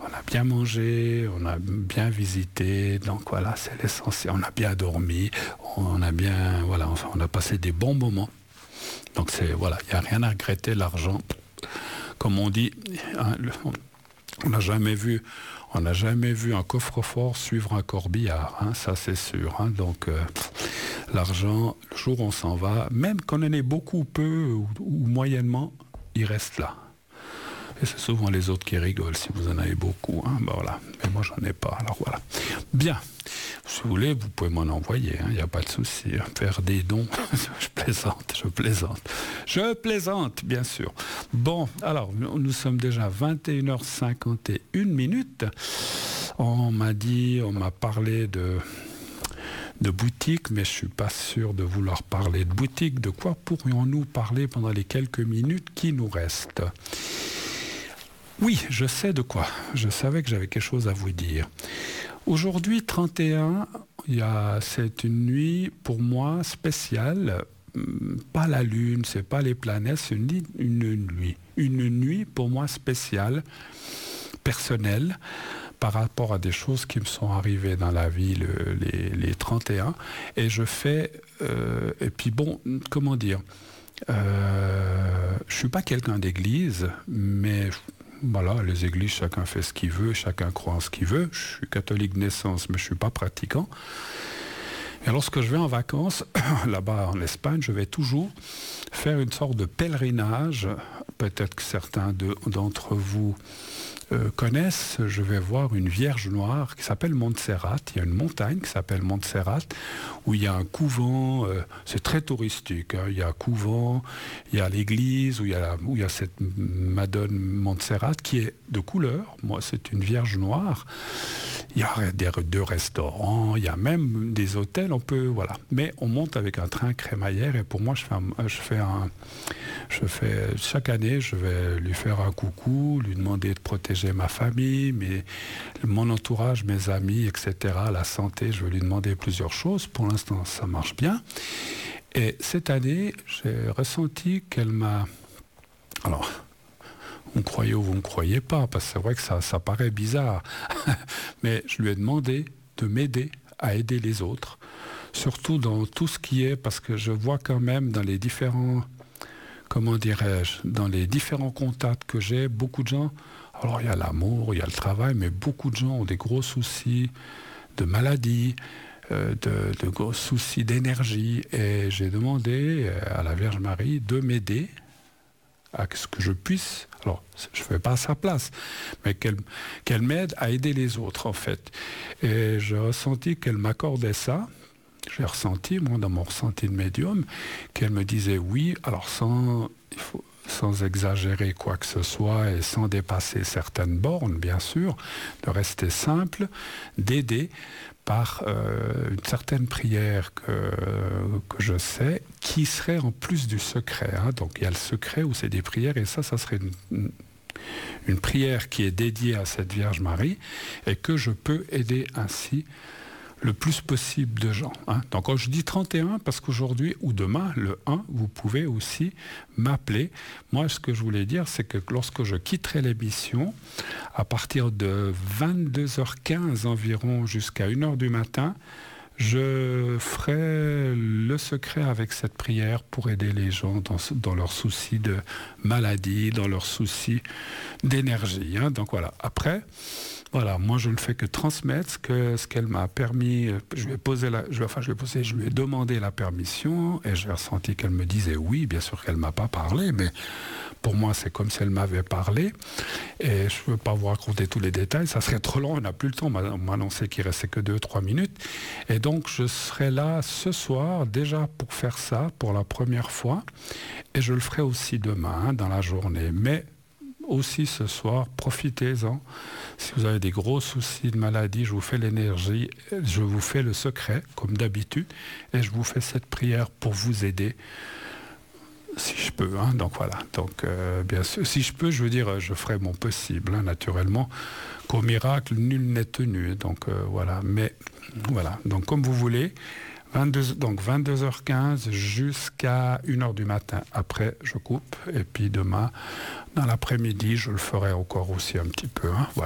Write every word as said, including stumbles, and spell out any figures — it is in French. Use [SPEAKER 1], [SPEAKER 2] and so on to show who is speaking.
[SPEAKER 1] on a bien mangé, on a bien visité, donc voilà, c'est l'essentiel. On a bien dormi, on a bien, voilà, enfin, on a passé des bons moments. Donc c'est, voilà, il n'y a rien à regretter, l'argent. Comme on dit, hein, le, on n'a jamais vu, on n'a jamais vu un coffre-fort suivre un corbillard, hein, ça c'est sûr. Hein, donc euh, l'argent, le jour où on s'en va, même qu'on en ait beaucoup, peu ou, ou moyennement, il reste là. Et c'est souvent les autres qui rigolent si vous en avez beaucoup. Hein, ben voilà. Mais moi, j'en ai pas. Alors voilà. Bien. Si vous voulez, vous pouvez m'en envoyer. Il n'y a pas de souci. Hein. Faire des dons. je plaisante, je plaisante. Je plaisante, bien sûr. Bon, alors, nous sommes déjà à vingt et une heures cinquante et une minutes. On m'a dit, on m'a parlé de... de boutique, mais je ne suis pas sûr de vouloir parler de boutique. De quoi pourrions-nous parler pendant les quelques minutes qui nous restent ? Oui, je sais de quoi. Je savais que j'avais quelque chose à vous dire. Aujourd'hui, trente et un, il y a, c'est une nuit pour moi spéciale. Pas la lune, c'est pas les planètes, c'est une, une nuit. Une nuit pour moi spéciale, personnelle, par rapport à des choses qui me sont arrivées dans la vie le, les, les trente et un. Et je fais... Euh, et puis bon, comment dire euh, je ne suis pas quelqu'un d'église, mais... Voilà, les églises, chacun fait ce qu'il veut, chacun croit en ce qu'il veut. Je suis catholique de naissance, mais je ne suis pas pratiquant. Et lorsque je vais en vacances, là-bas en Espagne, je vais toujours faire une sorte de pèlerinage. Peut-être que certains de, d'entre vous euh, connaissent. Je vais voir une Vierge Noire qui s'appelle Montserrat. Il y a une montagne qui s'appelle Montserrat où il y a un couvent. Euh, c'est très touristique. Hein. Il y a un couvent, il y a l'église où il y a, la, où il y a cette Madone Montserrat qui est de couleur. Moi, c'est une Vierge Noire. Il y a des, deux restaurants, il y a même des hôtels, on peut, voilà. Mais on monte avec un train crémaillère et pour moi, je fais un, je fais un, je fais, chaque année, je vais lui faire un coucou, lui demander de protéger ma famille, mes, mon entourage, mes amis, et cetera. La santé, je vais lui demander plusieurs choses. Pour l'instant, ça marche bien. Et cette année, j'ai ressenti qu'elle m'a... Alors... Vous me croyez ou vous ne me croyez pas, parce que c'est vrai que ça, ça paraît bizarre. Mais je lui ai demandé de m'aider à aider les autres, surtout dans tout ce qui est, parce que je vois quand même dans les différents, comment dirais-je, dans les différents contacts que j'ai, beaucoup de gens, alors il y a l'amour, il y a le travail, mais beaucoup de gens ont des gros soucis de maladie, euh, de, de gros soucis d'énergie, et j'ai demandé à la Vierge Marie de m'aider à ce que je puisse, alors je ne fais pas à sa place, mais qu'elle, qu'elle m'aide à aider les autres en fait. Et j'ai ressenti qu'elle m'accordait ça, j'ai ressenti, moi dans mon ressenti de médium, qu'elle me disait oui, alors sans, il faut, sans exagérer quoi que ce soit et sans dépasser certaines bornes bien sûr, de rester simple, d'aider par euh, une certaine prière que, que je sais, qui serait en plus du secret. Hein. Donc il y a le secret où c'est des prières, et ça, ça serait une, une prière qui est dédiée à cette Vierge Marie, et que je peux aider ainsi le plus possible de gens. Hein. Donc quand je dis trente et un, parce qu'aujourd'hui ou demain, le un, vous pouvez aussi m'appeler. Moi, ce que je voulais dire, c'est que lorsque je quitterai l'émission, à partir de vingt-deux heures quinze environ jusqu'à une heure du matin, je ferai le secret avec cette prière pour aider les gens dans, dans leurs soucis de maladie, dans leurs soucis d'énergie. Hein. Donc voilà, après... Voilà, moi je ne fais que transmettre ce, que, ce qu'elle m'a permis. Je lui ai posé la, je, enfin je lui ai posé, je lui ai demandé la permission et j'ai ressenti qu'elle me disait oui. Bien sûr qu'elle m'a pas parlé, mais pour moi c'est comme si elle m'avait parlé. Et je ne veux pas vous raconter tous les détails, ça serait trop long. On n'a plus le temps. On m'a annoncé qu'il restait que deux, trois minutes. Et donc je serai là ce soir déjà pour faire ça pour la première fois, et je le ferai aussi demain hein, dans la journée. Mais aussi ce soir, profitez-en. Si vous avez des gros soucis de maladie, je vous fais l'énergie, je vous fais le secret, comme d'habitude, et je vous fais cette prière pour vous aider, si je peux. Hein. Donc voilà. Donc euh, bien sûr, si je peux, je veux dire, je ferai mon possible, hein, naturellement. Qu'au miracle, nul n'est tenu. Donc euh, voilà. Mais voilà. Donc comme vous voulez. vingt-deux, donc vingt-deux heures quinze jusqu'à une heure du matin. Après, je coupe. Et puis demain, dans l'après-midi, je le ferai encore aussi un petit peu. Hein. Voilà.